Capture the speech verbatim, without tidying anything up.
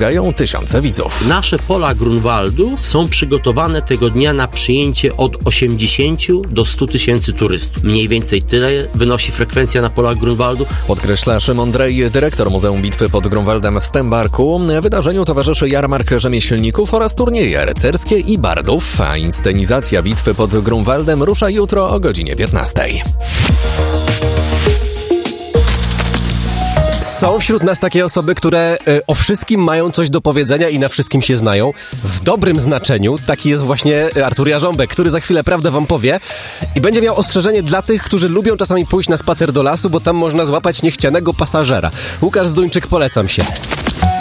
ściągają tysiące widzów. Nasze pola Grunwaldu są przygotowane tego dnia na przyjęcie od osiemdziesięciu do stu tysięcy turystów. Mniej więcej tyle wynosi frekwencja na polach Grunwaldu. Podkreśla Szymon Drej, dyrektor Muzeum Bitwy pod Grunwaldem w Stębarku. Wydarzeniu towarzyszy jarmark rzemieślników oraz turnieje rycerskie i bardów, a inscenizacja bitwy pod Grunwaldem rusza jutro o godzinie piętnastej. Są wśród nas takie osoby, które o wszystkim mają coś do powiedzenia i na wszystkim się znają. W dobrym znaczeniu taki jest właśnie Artur Jarząbek, który za chwilę prawdę wam powie i będzie miał ostrzeżenie dla tych, którzy lubią czasami pójść na spacer do lasu, bo tam można złapać niechcianego pasażera. Łukasz Zduńczyk, polecam się.